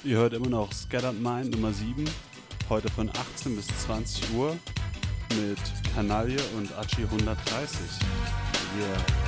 Ihr hört immer noch Scattered Mind Nummer 7, heute von 18 bis 20 Uhr mit Kanaille und Achi 130. Yeah.